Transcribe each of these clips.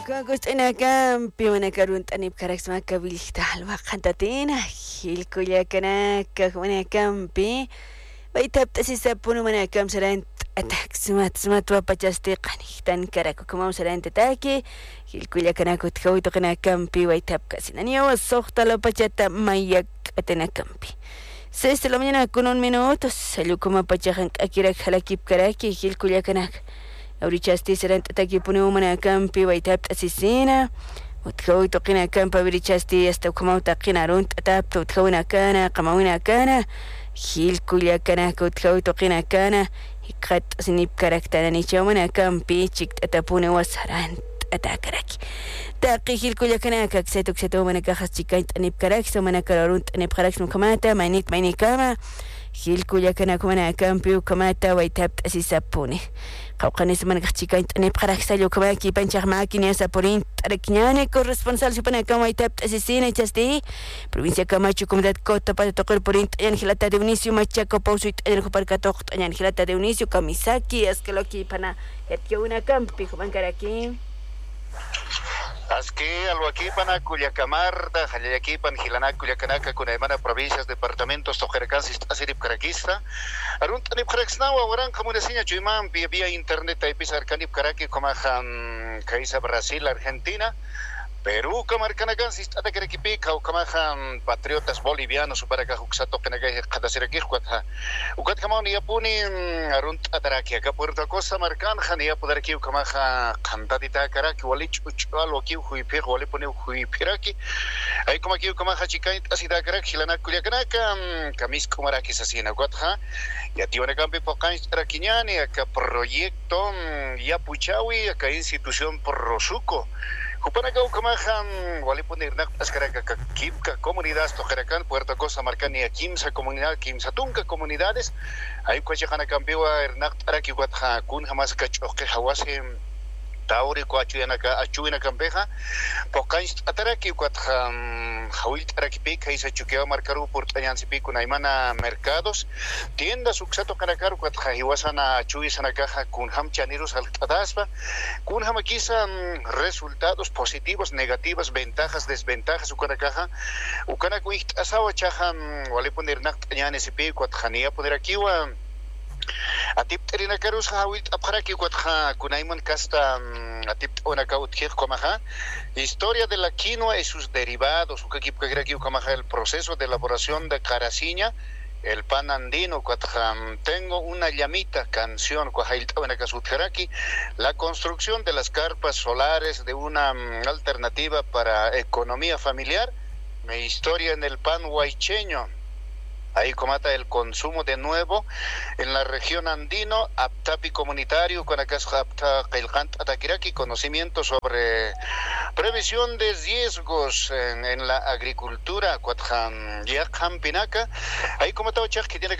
Kagustina campi wana karuntanip karaksma kabilihta halwa qantatina hilkullakana wana campi baytapta sisapunu mana kam sarant atak smat wapachastiqani tan karaku como sarant ataki hilkullakana kutkawito kana campi baytapka sinaniwa soqta la pachata mayak atena campi 6 de la mañana con 1 minuto salió como pachajan akira halakip karaki hilkullakana Aurichasti serán ataki pone una campi baitap asesina utkawi toqina campa birichasti hasta como taqinaron tap utkawina kana qamawina kana hil kulia kana utkawi toqina kana hiqat sinip karaktana ni chamana campi chik atapune wasaran atakaraki taqi hil kulia kana kaksetuk seto mana kajas chikait anip karak so mana kararun anip karak no kamata mainik kama hil kulia kana kumana campi kamata baitap asisapune Qawqanis manaqchika int'anip qaraqsayo kamaki panchaq máquina saporin tarakñane corresponsal supana kamaitap asesina chasti provincia Camacho comunidad Cota para tocar por int'an hilata de Unicio Machaco pauso it'an parka toqt añan hilata de Unicio Kamisaki askeloki pana yatyo una campi hubankaraki Aski alwakipan Culiacamarta, Jayaquipan, Gilana, Culiacanaca, Cunaimana, provincias, departamentos, Tojercansis, Asirip Caraquista, Aruntanip Caraxnawa, Guaran, Comunesiña, Chuimán, vía internet, Taipis, Arcanip Caraqui, Comajan, Caiza, Brasil, Argentina, Perú, Camarcanacansis, Atacarequipica, Ucamajan, patriotas bolivianos, Uparaca, Juxato, Penagay, Cadasiraquij, Ucatcamón, Yapuni, Arunt Ataraki, acá Puerto Costa, Marcan, Jania, Podaraki, Ucamaja, Cantatita, Caraki, Walich, Uchual, Oki, Huipir, Walipone, Huipiraki, ahí como aquí, Ucamaja, Chicait, Asida, Carak, Gilana, Culiacanaca, Camis, Comarakis, Asina, Guatja, Yatiwana Campi, Pocán, Araquiñani, acá proyecto, Yapuchawi, acá institución por Rosuco. Jupanaka Ucamajan, Walipone, Ascaraca, Kimka, comunidades, Tojeracan, Puerto Costa, Marcania, Kimsa, comunidad, Kimsa, Tunca, comunidades, ahí Cuachajana Campiwa, Hernac, Araki, Guatja, Kun, Hamas, Cachoque, Hawase, Tauri, Coachuyanaka, Achuina Campeja, Pocais, Ataraki, Guatja, Hawil, Arakipica, Isa Chuqueo, Marcaru, Portañancipico, Naimana, Mercados, tiendas, Uxato, Caracar, Guatja, Iwasana, Chuisana Caja, Kunham, Chanirus, Altadaspa, Kunham, Kisa, resultados positivos, negativas, ventajas, desventajas, Ucanacaja, Ucanacuicht, Asawa, Chajan, Waliponer, Nactañanesipi, Guatjania, poder aquí, Atip terina karus hawit apharaki kwatha kunaiman casta atip una kautjir komaha historia de la quinoa y sus derivados ukakip kagraki komaha el proceso de elaboración de carasiña el pan andino kwatha tengo una llamita canción kwahail una kasutjeraki la construcción de las carpas solares de una alternativa para economía familiar mi historia en el pan huaycheño. Ahí comata el consumo de nuevo en la región andino, aptapi comunitario, con Ataquiraki, conocimiento sobre previsión de riesgos en la agricultura, Pinaca. Ahí comata que tiene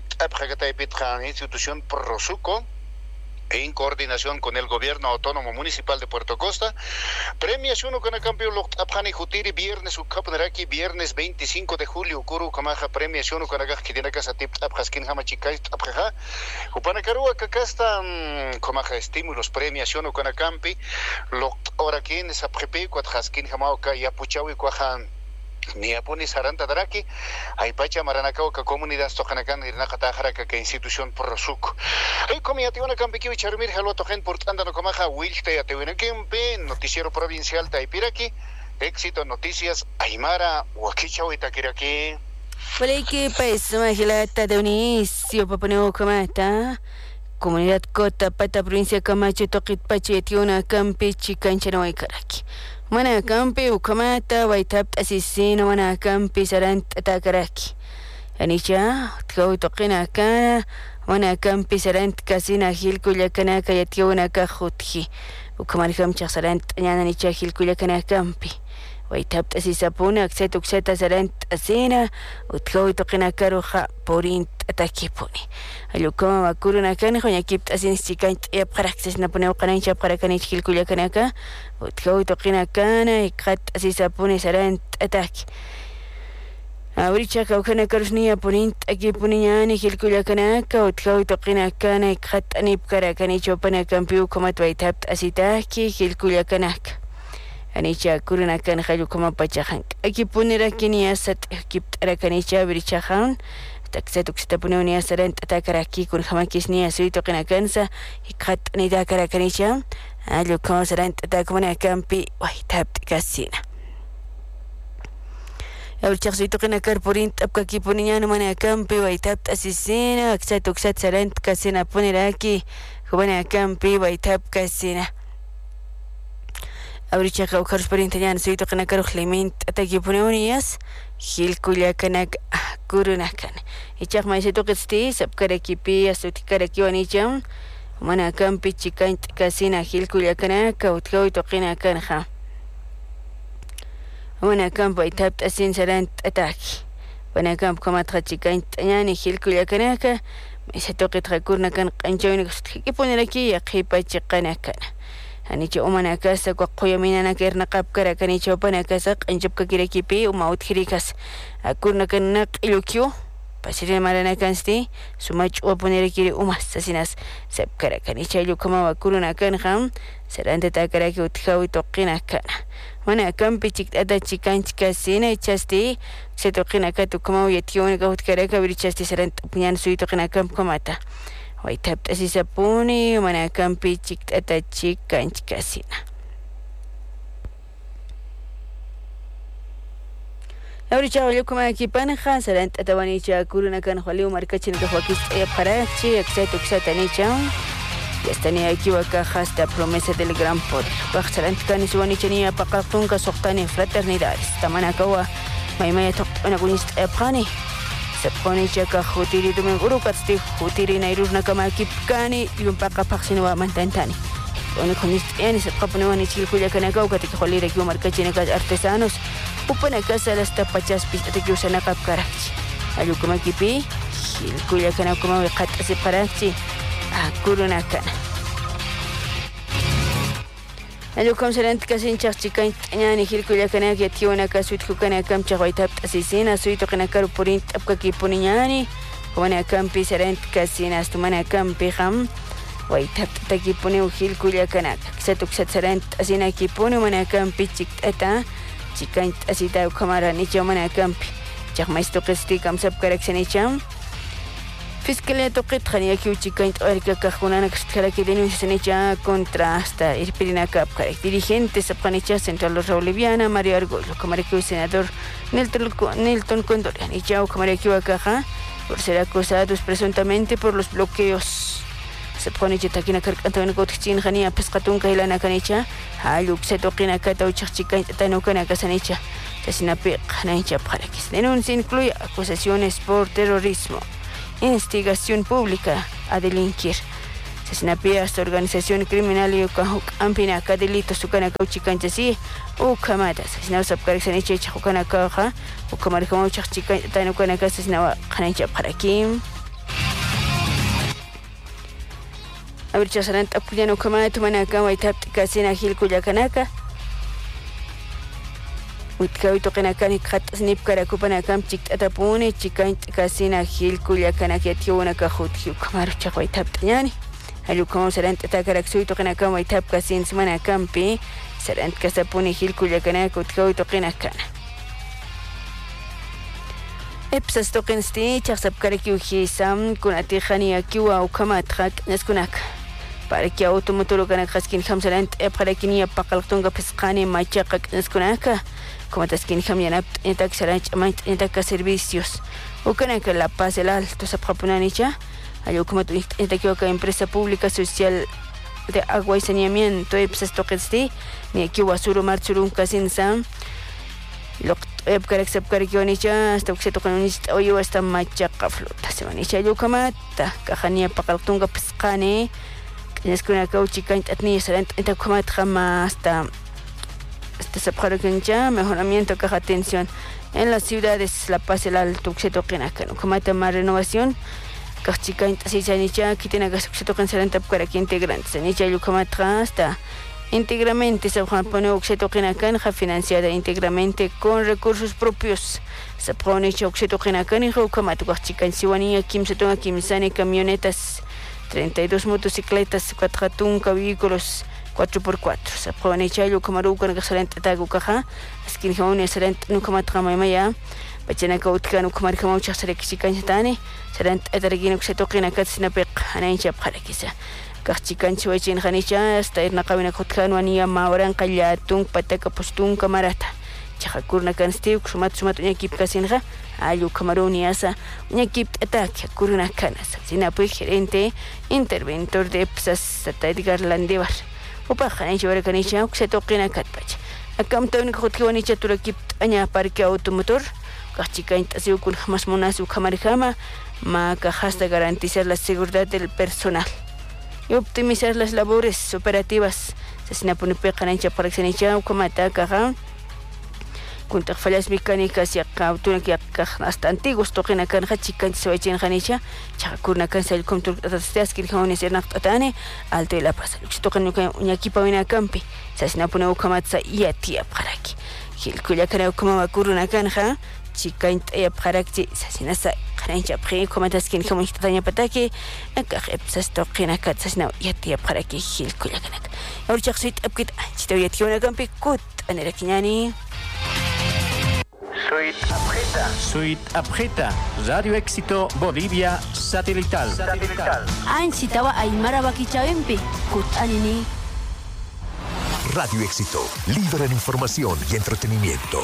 que institución Prosuco, en coordinación con el gobierno autónomo municipal de Puerto Costa, premiación con el campeón Abjani Jutiri, viernes Ucapanaraki, viernes 25 de julio, Kuru Kamaja, premiación con el que tiene casa tip Abjaskin Hamachikais Abjaja, Upanacarua Cacasta, Kamaja, estímulos, premiación con el campi, Orakin, Sapjepe, Cuatjaskin Hamauca y Apuchawi Cuajan. Ni apuni saranta daraki, hay pacha maranacao que comunidad tojanacan y nacatajaraca que institución por Rosuco. Hay comida tiwana campiqui charmir halo tojen por andano comaja wilte atewinakempe, noticiero provincial Taipiraki, éxito noticias Aymara, Huaquicha Itaquiraki. Vale que país magilata de Unicio papaneo comata. Comunidad Cota, Pata, provincia Camacho, Toquit, Pache, Tiona, Campi, Chicanchano y Caraki. Mana Campi, Ucamata, Waitap, Asesino, Mana Campi, Sarant, Atacaraki. Anicha, Tau Toquina Cana, Mana Campi, Sarant, Casina, Gilcuya Canaca, Yationa, Cajutji. Ucamarcam Chasarant, Yananicha, Gilcuya Campi. Waitap, Asisapuna, Axet, Uxeta, Sarant, Asena, Utau Toquina Caruja, Porint, Atakipuni. Alukama Makuruna Kan, Honakip, Asin Sikant, Praxis Naponeo Canancha, Paracanich, Hilcuya Canaca, Utau Toquina Cana, Cat, Asisapuni, Sarant, Attack. Auricha Kaukana Karusnia, Ponint, Akipuniani, Hilcuya Canaca, Utau Toquina Cana, Cat, Anip Caracanicho, Panacampiu, Comat Waitap, Asitaki, Hilcuya Canaca. anicha kurinakan hayukama pachajan equipunira kiniasat equiptarakancha birichajan taxetuxtapununi asarent atakaraki kun jamakis ni asuito kinakansa ikat ni dakarakancha ayukama sarent atakumana kampi waitap kasina Abirchaqsito kinakar porint apkaki puninya numana kampi waitap asisina aksatuxat sarent kasina puniraki kumana kampi waitap kasina Abirchaqa ukarus parintañan suito kinakar uxlimint ataki pununias hilkullakanak kurunakan ichaq maisito qitsti sapkarakipi asutikarakiwan wanicham mana kampi chikant kasina hilkullakanaka utkawito qinakanqa mana kampi waitap asin sarant ataki mana kampi kamatqa chikant ñani hilkullakanaka maisito qitqa kurnakan qanchawni ipuniraki yaqipa chiqanakana Anicha umana casa qoyaminana kerna qapkara kanicha upana casa qanchapka kirakipi uma utkirikas akurna kanaq ilukyu pasire marana kansti sumach upunirikiri uma sasinas sapkara kanicha ilukama wakuruna kanham saranta takaraki utkawi toqina kana mana kampi chiktata chikanchka sina ichasti se toqina katukama yationi ka utkaraka birichasti saranta punyan sui toqina kamkamata Waitap asisapuni mana kampi chiktata chikanchkasina. Ahorita yo como aquí panja sarant atawanicha kuruna kan khaliu markachin ka wakis parachi exceto xatanicha y estania aquí waka hasta promesa del gran poder. Baxarant kan iswanicha ni apaqatun ka soqtani fraternidades. Tamana kawa maymaya toqana kunist epani. Seponi chaka khutiri tumen urukatsti khutiri nairuna kama kipkani yumpaka paksinwa mantantani oni khonist yani sepqapni wani chilkuya kana kawkati kholira ki markachina ka artesanos upana casa las tapachas pista que usan kapkarakchi ayu kama kipi chilkuya kana kuma qat separachi akuruna kana ayu kam serant kasin chachika yani hilkuya kana que tiona ka suit kana kam chawaitap asisina suito kana kar porint apka ki puniñani wana kampi serant kasina astumana kampi ham waitap taki puni hilkuya kana satuksat serant asina ki puni mana kampi chiktata chikant asita kamara ni chamana kampi chakmaisto qesti kam sab karaksanicham Fiscalía toqit khania ki uchikant arika kahunana kstkalaki denuncianecha contra hasta Irpirina Kapkarek dirigente sapanicha Central Boliviana Mario Argollo Camareki senador Nelton Condorian y Chao Camareki Wakaja por ser acusados presuntamente por los bloqueos sapanicha takina karkantana kotchin khania pesqatun kailana kanicha haluk setoqina kata uchikant tanokana kasanicha tasinapi khanaincha parakis denuncia incluye acusaciones por terrorismo instigación pública a delinquir. Se snapea esta organización criminal y ampina ka delitos sukana kauchikanchasi o kamadas. Se snau sapkarexaniche chukana kaja o kamarkamo chachika tanukana ka se snau khanancha parakim. Abircha sarant apuyano kamatu manaka waitap kasina hilkuya kanaka. Utkawito kanakani khat snip karakupana kam chiktapuni chikant kasina hilkuya kanaketiona kahutyu kamaru chaqwaitap yani alukom sarant takaraksuito kanakam waitap kasin semana kampi sarant kasapuni hilkuya kanak utkawito kanakana epsas toqinsti chaqsap karakyu hisam kunati khani akiwa ukamat khak naskunak para que automotolo kanak khaskin khamsarant epqarakini apaqalqtunga pisqani machaqak naskunaka como taskin hamyanap entak sarach amant entak servicios o kana que la paz el alto se propunanicha ayo como entak que empresa pública social de agua y saneamiento y pues toquesti ni aquí wasuru marchurun kasin sam lo karak sab karionicha hasta que se tocan oye hasta macha flota se manicha yo kamata kahania paqaltunga pisqani es que una cauchica atni sarant entak como hasta se proyecta mejoramiento caja atención en las ciudades La Paz el Alto que se toquen acá no como tema renovación cachica así se inicia que tiene que se toquen serán para que integrantes se inicia yo como hasta íntegramente se pone que se toquen acá en financiada íntegramente con recursos propios se pone que se toquen acá en como cachica en Siwania Kim se toca Kim Sane camionetas 32 motocicletas 4 vehículos 4x4 sapone chayo kamaru kan excelente tagu kaja skin hone excelente nunca matrama maya bachana ka utkanu kamar kamau chasare kisikan tani serent etargino que se toqina katsina peq anain chap khalakisa kachikan chuachin khanicha hasta irna qabina kotkanu ania maoran qallatun pataka postun kamarata chakurna kan stiu sumat unya kip kasinja ayu kamaruni asa unya kip attack kurna kanas sina pues gerente interventor de psas sataigar landevar upa khani chawara kanicha que se toqina katpach akam tawni khotkiwani chatura kip anya parque automotor kachikan tasiu kun mas monasu kamarjama ma hasta garantizar la seguridad del personal y optimizar las labores operativas sina pone peqanancha para xenicha ukamata kaga kunta fallas mecánicas ya cautuna que hasta antiguos toqina kan chikan soichin khanicha chakurna kan sel control tastas que khawni ser naqtatane alto la pasa toqina unya equipa wina campi sina pone ukamatsa yatia paraki hilkuya kana ukama kuruna kanja chikan ya parakti sina sa khanicha pri komatas kin khamu tanya pataki nakakh sas toqina kat sina yatia paraki hilkuya kana اور شخصيت أبكت تستويت يونا كم بكوت أنا ركناني Suite Abjeta, Radio Éxito Bolivia Satelital. Sitawa Aymara Bakichaempi, Kut Anini. Radio Éxito, líder en información y entretenimiento.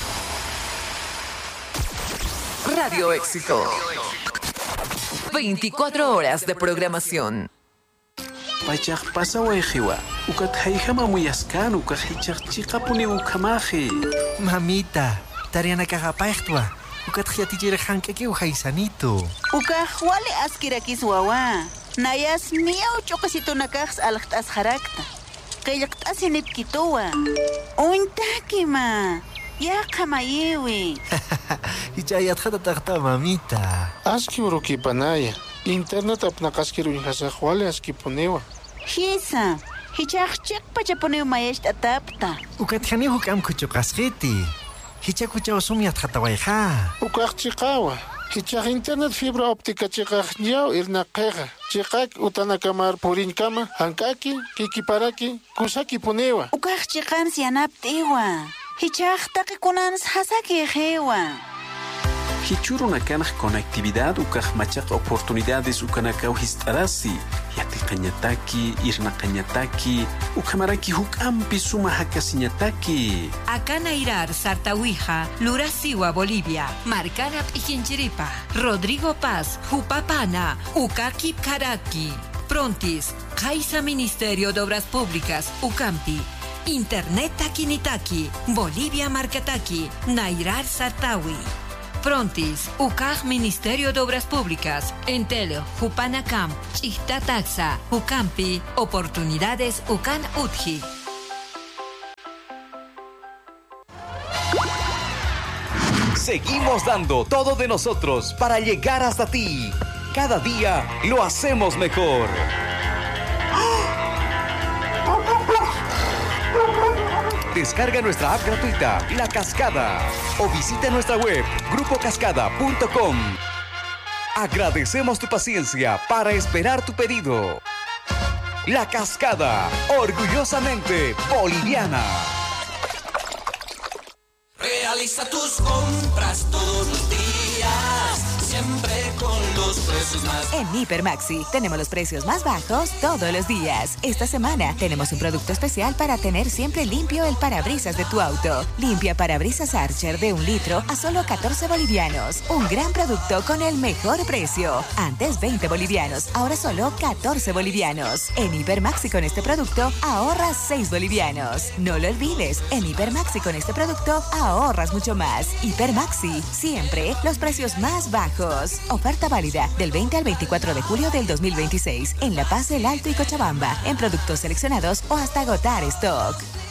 Radio Éxito. 24 horas de programación. Pachak pasa wejiwa, ukat haijama muyaskan, ukat hichak chica puni ukamaji. Mamita, tariana kagapaichtwa, ukat hiatijere hankeki uhaisanito. Ukaj wale askirakis wawa, nayas miau chokasito nakajs alaktas harakta. Kayaktas inipkitowa. Uintaki ya kamayewi. Hichayat hatatagta mamita. Aski uruki panaya. Internet apnakaskiru inhasajwale askiponewa. Hisa, hichak pachaponewa mayesh atapta. Ukatjani hukam kuchokasgiti. Hichakucha osumiat hatawaiha. Ukak chikawa. Hichak internet fibra óptica chikak nyao irnaqeja. Chikak utanakamar purinkama, hankaki, kikiparaki, kusaki ponewa. Ukak chikan sianaptewa. Hichak takikunans hasaki jewa. Hichuruna kanaj conectividad ukaj machak oportunidades ukanakau histarasi yati qañataki irna qañataki ukamaraki hukampi suma hakasiñataki Akana Irar Sartawija Lurasiwa Bolivia Marcanap Ichinchiripa Rodrigo Paz Jupapana Ukakip Karaki Prontis Kaisa Ministerio de Obras Públicas Ucampi Internet Takinitaki Bolivia Marcataki Nairar Sartawi Prontis, UCAJ Ministerio de Obras Públicas, Entelo, Jupanacam, Chihtataxa, Ucampi, Oportunidades Ucan Utji. Seguimos dando todo de nosotros para llegar hasta ti. Cada día lo hacemos mejor. Descarga nuestra app gratuita, La Cascada, o visita nuestra web, grupocascada.com. Agradecemos tu paciencia para esperar tu pedido. La Cascada, orgullosamente boliviana. Realiza tus compras todos los días, siempre con los precios más. En Hipermaxi tenemos los precios más bajos todos los días. Esta semana tenemos un producto especial para tener siempre limpio el parabrisas de tu auto. Limpia parabrisas Archer de 1 litro a solo 14 bolivianos. Un gran producto con el mejor precio. Antes 20 bolivianos, ahora solo 14 bolivianos. En Hipermaxi con este producto ahorras 6 bolivianos. No lo olvides, en Hipermaxi con este producto ahorras mucho más. Hipermaxi, siempre los precios más bajos. Oferta válida del 20 al 24 de julio del 2026 en La Paz, El Alto y Cochabamba, en productos seleccionados o hasta agotar stock.